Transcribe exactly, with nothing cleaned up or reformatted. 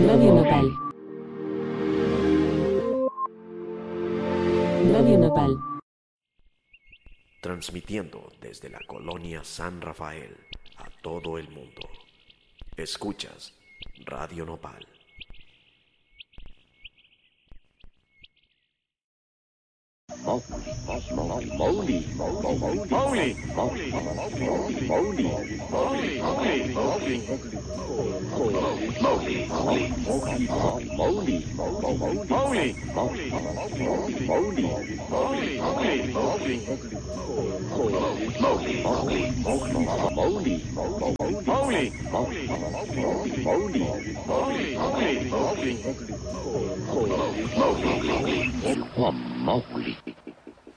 Radio Nopal. Radio Nopal. Transmitiendo desde la colonia San Rafael a todo el mundo. Escuchas Radio Nopal. Mowgli, Mowgli, Mowgli, Mowgli, Mowgli, Mowgli, Mowgli, Mowgli, Mowgli, Mowgli,